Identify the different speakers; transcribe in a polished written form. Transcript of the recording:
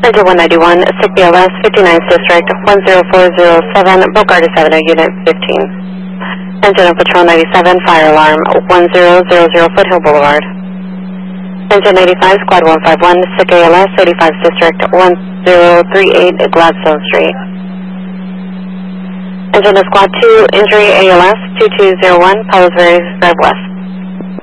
Speaker 1: Engine 191, SIC BLS, 59th District, 10407, Bocardis Avenue, Unit 15. Engine on Patrol 97, fire alarm, 1000 Foothill Boulevard. Engine 85, Squad 151, SIC ALS, 85th District, 1038 Gladstone Street. Engine to Squad 2, injury ALS, 2201, Palos Verdes, Drive West.